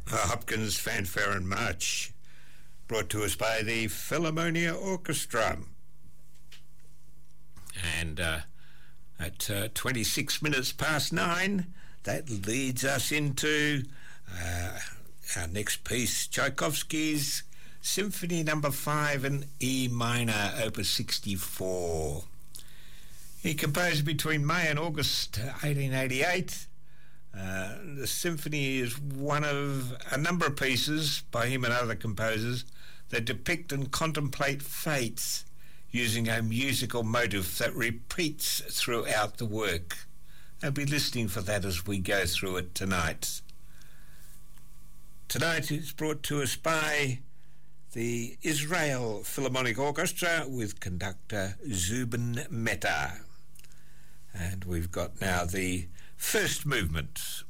Hopkins Fanfare and March, brought to us by the Philharmonia Orchestra. And at 26 minutes past 9, that leads us into our next piece, Tchaikovsky's Symphony No. 5 in E minor, Opus 64. He composed between May and August 1888. The symphony is one of a number of pieces by him and other composers that depict and contemplate fates using a musical motif that repeats throughout the work. I'll be listening for that as we go through it tonight. Tonight it's brought to us by the Israel Philharmonic Orchestra with conductor Zubin Mehta. And we've got now the first movement.